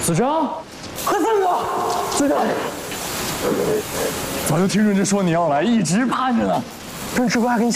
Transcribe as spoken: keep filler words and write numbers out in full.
子章，何三哥，子章，早就听人家说你要来，一直盼着呢。 郑师傅还给你